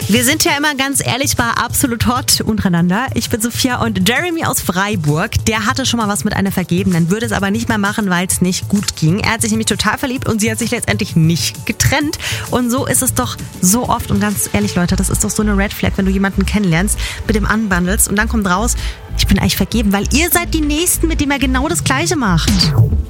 Wir sind ja immer ganz ehrlich bei Absolut Hot untereinander. Ich bin Sophia und Jeremy aus Freiburg, der hatte schon mal was mit einer Vergebenen, würde es aber nicht mehr machen, weil es nicht gut ging. Er hat sich nämlich total verliebt und sie hat sich letztendlich nicht getrennt. Und so ist es doch so oft. Und ganz ehrlich, Leute, das ist doch so eine Red Flag, wenn du jemanden kennenlernst, mit dem anbandelst und dann kommt raus, ich bin eigentlich vergeben, weil ihr seid die Nächsten, mit dem er genau das Gleiche macht.